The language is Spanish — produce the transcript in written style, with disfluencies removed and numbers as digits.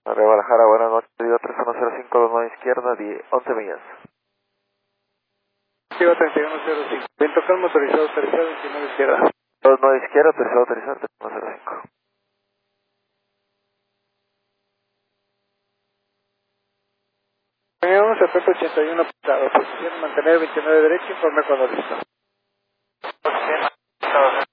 Arre Guadalajara, buenas noches, pedido 3105, 29 izquierda, 11 millas. Pedido 3105, viento calmo, autorizado, 29 izquierda. 29 izquierda, autorizado, 3105. Teníamos efecto 81 pasado, posición mantener 29 derecha, informe cuando listo.